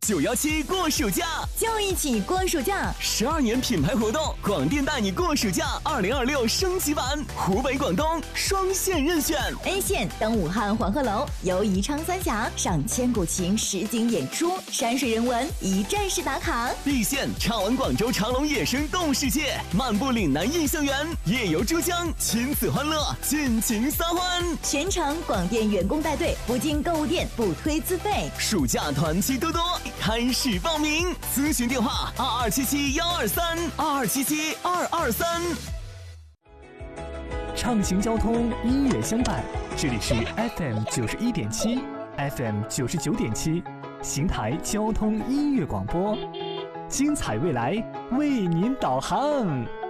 917过暑假， 就一起过暑假。 12年品牌活动，广电带你过暑假2026升级版，湖北、广东双线任选。 A 线登武汉黄鹤楼，游宜昌三峡，赏千古情实景演出，山水人文一站式打卡。 B 线畅玩广州长隆野生动物世界，漫步岭南印象园，夜游珠江，亲子欢乐，尽情撒欢。 全程广电员工带队，不进购物店，不推资费。 暑假团期多多，开始报名，咨询电话2277-123，2277-223。 畅行交通，音乐相伴，这里是 FM 91.7 FM 99.7，邢台交通音乐广播，精彩未来为您导航。